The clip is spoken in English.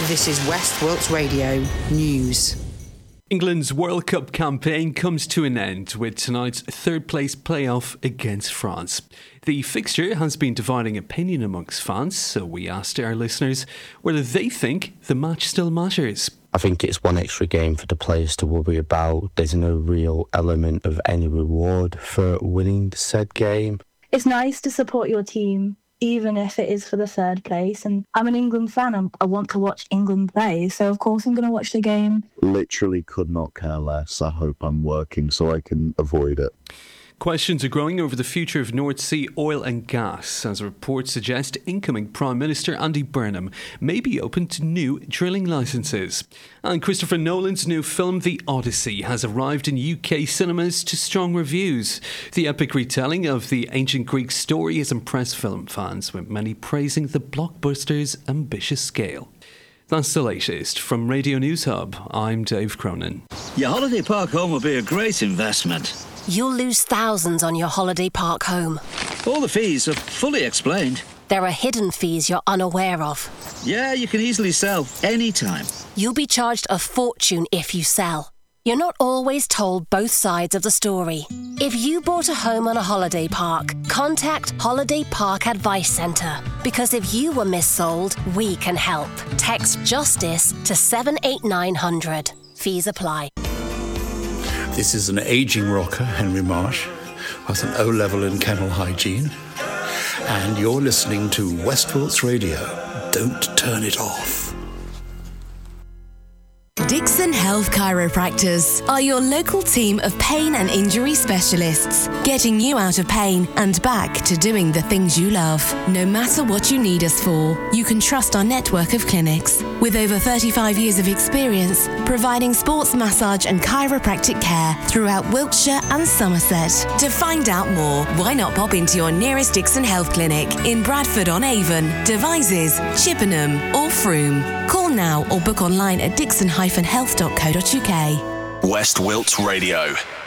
This is West Wilts Radio News. England's World Cup campaign comes to an end with tonight's third-place playoff against France. The fixture has been dividing opinion amongst fans, so we asked our listeners whether they think the match still matters. I think it's one extra game for the players to worry about. There's no real element of any reward for winning the said game. It's nice to support your team, even if it is for the third place. And I'm an England fan. I want to watch England play, so of course I'm going to watch the game. Literally could not care less. I hope I'm working so I can avoid it. Questions are growing over the future of North Sea oil and gas, as reports suggest incoming Prime Minister Andy Burnham may be open to new drilling licences. And Christopher Nolan's new film The Odyssey has arrived in UK cinemas to strong reviews. The epic retelling of the ancient Greek story has impressed film fans, with many praising the blockbuster's ambitious scale. That's the latest. From Radio News Hub, I'm Dave Cronin. Your holiday park home will be a great investment. You'll lose thousands on your holiday park home. All the fees are fully explained. There are hidden fees you're unaware of. Yeah, you can easily sell anytime. You'll be charged a fortune if you sell. You're not always told both sides of the story. If you bought a home on a holiday park, contact Holiday Park Advice Centre. Because if you were missold, we can help. Text JUSTICE to 78900. Fees apply. This is an ageing rocker, Henry Marsh, with an O-level in kennel hygiene. And you're listening to West Wilts Radio. Don't turn it off. Dixon Health Chiropractors are your local team of pain and injury specialists, getting you out of pain and back to doing the things you love. No matter what you need us for, you can trust our network of clinics. With over 35 years of experience, providing sports massage and chiropractic care throughout Wiltshire and Somerset. To find out more, why not pop into your nearest Dixon Health Clinic in Bradford-on-Avon, Devizes, Chippenham or Frome. Call now or book online at dixon-health.co.uk. West Wilts Radio.